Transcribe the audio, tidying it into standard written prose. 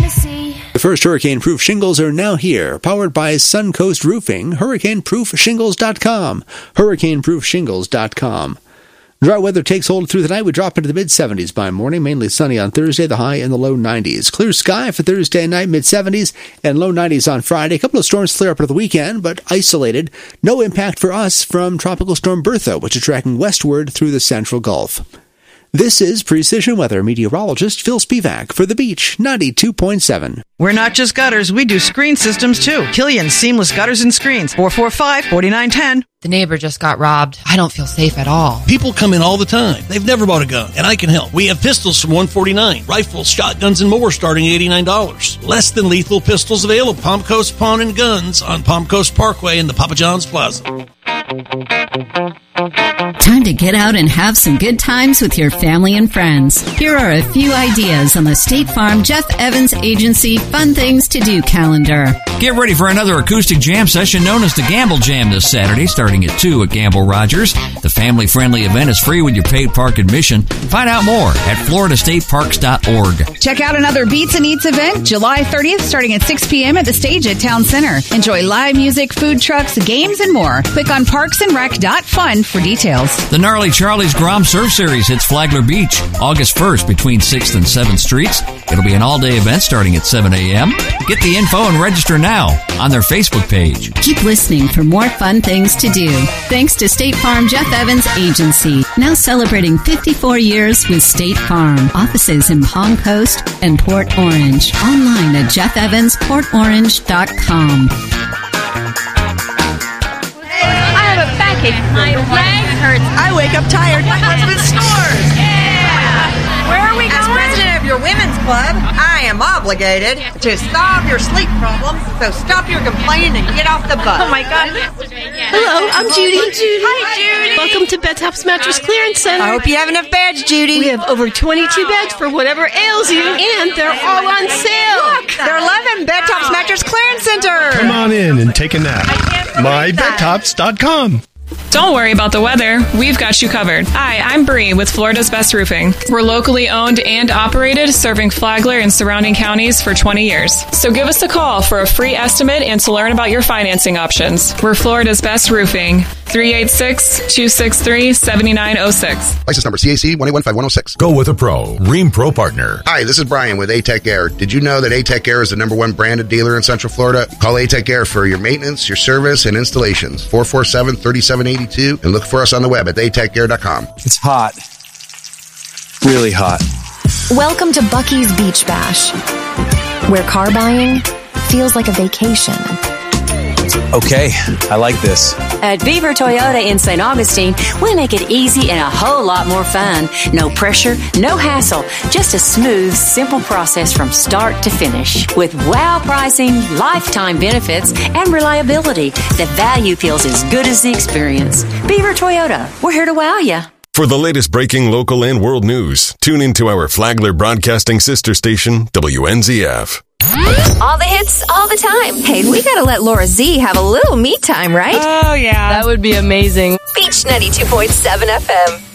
see. The first hurricane-proof shingles are now here, powered by Suncoast Roofing. HurricaneProofShingles.com. HurricaneProofShingles.com. Dry weather takes hold through the night. We drop into the mid-70s by morning, mainly sunny on Thursday, the high in the low 90s. Clear sky for Thursday night, mid-70s, and low 90s on Friday. A couple of storms clear up for the weekend, but isolated. No impact for us from Tropical Storm Bertha, which is tracking westward through the Central Gulf. This is Precision Weather meteorologist Phil Spivak for The Beach 92.7. We're not just gutters, we do screen systems too. Killian Seamless Gutters and Screens, 445-4910. The neighbor just got robbed. I don't feel safe at all. People come in all the time. They've never bought a gun, and I can help. We have pistols from $149, rifles, shotguns, and more starting at $89. Less than lethal pistols available. Palm Coast Pawn and Guns on Palm Coast Parkway in the Papa John's Plaza. Time to get out and have some good times with your family and friends. Here are a few ideas on the State Farm Jeff Evans Agency Fun Things to Do calendar. Get ready for another acoustic jam session known as the Gamble Jam this Saturday, starting at 2 at Gamble Rogers. The family-friendly event is free with your paid park admission. Find out more at floridastateparks.org. Check out another Beats and Eats event July 30th, starting at 6 p.m. at the stage at Town Center. Enjoy live music, food trucks, games, and more. Click on parksandrec.fun for details. The Gnarly Charlie's Grom Surf Series hits Flagler Beach August 1st between 6th and 7th Streets. It'll be an all-day event starting at 7 a.m. Get the info and register now on their Facebook page. Keep listening for more fun things to do. Thanks to State Farm Jeff Evans Agency, now celebrating 54 years with State Farm. Offices in Palm Coast and Port Orange. Online at jeffevansportorange.com. I have a backache. My legs hurt. I wake up tired. My husband snores. Yeah. Where are we going? As president of your women's club, I am obligated to solve your sleep problems. So stop your complaining and get off the bus. Oh my God. Hello, I'm Judy. Hi, Judy. Welcome to Bed Tops Mattress Clearance Center. I hope you have enough beds, Judy. We have over 22 beds for whatever ails you, and they're all on sale. Look, they're 11 Bed Tops Mattress Clearance Center. Come on in and take a nap. MyBedTops.com. Don't worry about the weather. We've got you covered. Hi, I'm Bree with Florida's Best Roofing. We're locally owned and operated, serving Flagler and surrounding counties for 20 years. So give us a call for a free estimate and to learn about your financing options. We're Florida's Best Roofing. 386-263-7906. License number CAC 1815106. Go with a pro. Rheem Pro Partner. Hi, this is Brian with A-Tech Air. Did you know that A-Tech Air is the #1 branded dealer in Central Florida? Call A-Tech Air for your maintenance, your service, and installations. 447-3782. And look for us on the web at atechAir.com. It's hot. Really hot. Welcome to Buc-ee's Beach Bash, where car buying feels like a vacation. Okay, I like this. At Beaver Toyota in St. Augustine, we make it easy and a whole lot more fun. No pressure, no hassle, just a smooth, simple process from start to finish. With wow pricing, lifetime benefits, and reliability, the value feels as good as the experience. Beaver Toyota, we're here to wow you. For the latest breaking local and world news, tune into our Flagler Broadcasting sister station, WNZF. All the hits, all the time. Hey, we gotta let Laura Z have a little me time, right? Oh, yeah. That would be amazing. Beach 92.7 FM.